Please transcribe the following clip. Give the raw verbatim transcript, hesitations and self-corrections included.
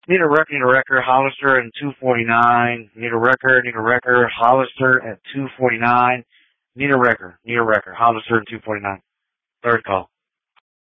Need a record, need a record, Hollister and two forty-nine. Need a record, need a record, Hollister at two forty-nine. Need a record, need a record, Hollister and two forty-nine. Third call.